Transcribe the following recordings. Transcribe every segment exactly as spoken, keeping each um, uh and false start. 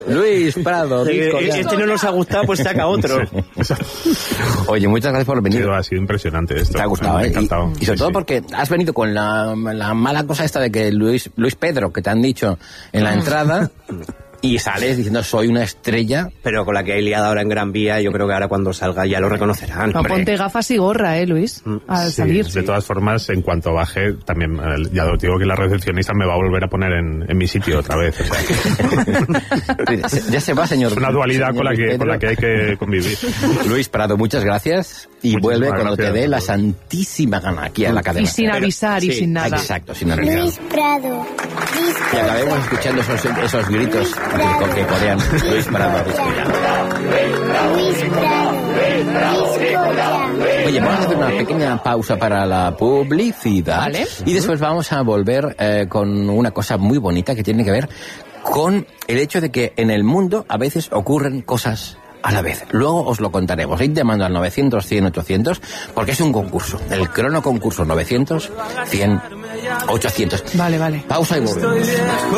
Luis Prado. Eh, este no nos ha gustado, pues saca otro. Sí, Oye, muchas gracias por venir. sí, ha sido impresionante esto. Te ha gustado, me, me ¿eh? ha encantado. Y, y sobre Sí, todo sí. porque has venido con la, la mala cosa esta de que Luis, Luis Pedro, que te han dicho en la entrada, y sales diciendo soy una estrella. Pero con la que hay liada ahora en Gran Vía, yo creo que ahora cuando salga ya lo reconocerán. No, Hombre. ponte gafas y gorra, ¿eh, Luis? Al Sí, salir. de todas formas, en cuanto baje, también, eh, ya os digo que la recepcionista me va a volver a poner en, en mi sitio otra vez. O sea, Ya se va, señor. es una dualidad señor con la, Luis que, Pedro. con la que hay que convivir. Luis Prado, muchas gracias. Y Muchísimas vuelve cuando gracias. te dé la santísima gana aquí a la cadena. Y sin Pero- avisar y sí, sin nada. Exacto, sin arreglar. Luis Prado. Y acabemos escuchando esos, esos gritos que, que corean. Luis Prado. Luis Prado. Luis Prado. Oye, vamos a hacer una pequeña pausa para la publicidad. Vale. Y después vamos a volver eh, con una cosa muy bonita que tiene que ver con el hecho de que en el mundo a veces ocurren cosas a la vez. Luego os lo contaremos. Id llamando al novecientos, cien, ochocientos, porque es un concurso. El crono concurso novecientos, cien, ochocientos. Vale, vale. Pausa y volvemos. Luis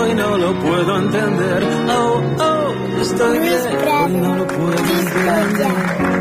Prado. Disco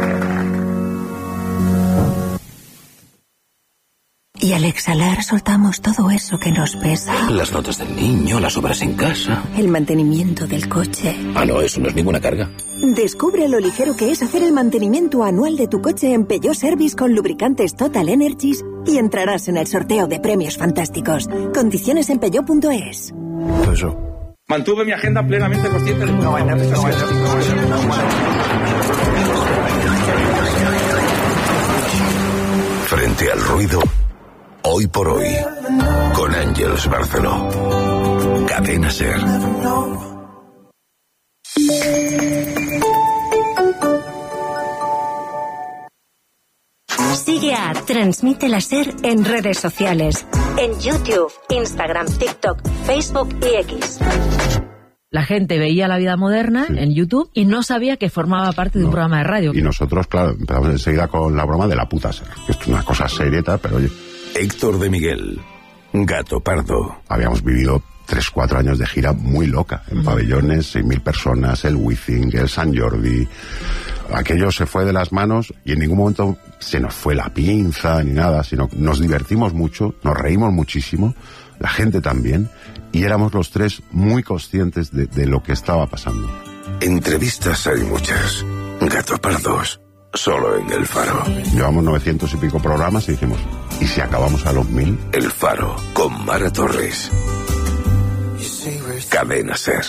Y al exhalar soltamos todo eso que nos pesa. Las notas del niño, las obras en casa. El mantenimiento del coche. Ah, no, eso no es ninguna carga. Descubre lo ligero que es hacer el mantenimiento anual de tu coche en Peugeot Service con lubricantes Total Energies y entrarás en el sorteo de premios fantásticos. Condiciones en peugeot punto es. Eso. Mantuve mi agenda plenamente consciente de... Frente al ruido, hoy por hoy, con Ángeles Barceló. Cadena Ser. Sigue a Transmite la Ser en redes sociales. En YouTube, Instagram, TikTok, Facebook y X. La gente veía La Vida Moderna Sí. en YouTube y no sabía que formaba parte de un No. programa de radio. Y nosotros, claro, empezamos enseguida con la broma de la puta ser. Esto es una cosa serieta, pero oye, Héctor de Miguel. Gato Pardo. habíamos vivido tres, cuatro años de gira muy loca, en pabellones, seis mil personas, el Wizzing, el San Jordi. Aquello se fue de las manos y en ningún momento se nos fue la pinza ni nada, sino que nos divertimos mucho, nos reímos muchísimo, la gente también, y éramos los tres muy conscientes de, de lo que estaba pasando. Entrevistas hay muchas. Gato Pardos. Solo en El Faro. Llevamos novecientos y pico programas y dijimos, ¿y si acabamos a los mil? El Faro. Con Mara Torres. Cadena Ser.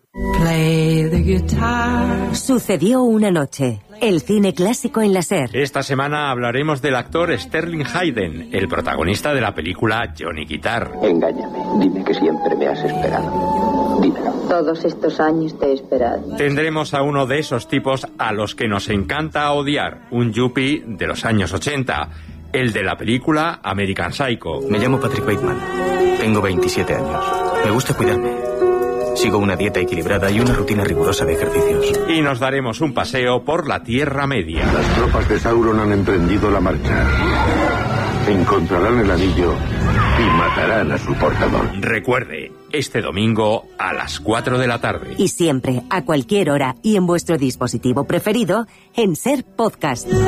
Sucedió una noche. El cine clásico en la Ser. Esta semana hablaremos del actor Sterling Hayden, el protagonista de la película Johnny Guitar. Engáñame, dime que siempre me has esperado. Dímelo. Todos estos años te he esperado. Tendremos a uno de esos tipos a los que nos encanta odiar, un yuppie de los años ochenta, el de la película American Psycho. Me llamo Patrick Bateman. Tengo veintisiete años. Me gusta cuidarme. Sigo una dieta equilibrada y una rutina rigurosa de ejercicios. Y nos daremos un paseo por la Tierra Media. Las tropas de Sauron han emprendido la marcha. Encontrarán el anillo y matarán a su portador. Recuerde, este domingo a las cuatro de la tarde. Y siempre, a cualquier hora y en vuestro dispositivo preferido, en Ser Podcast.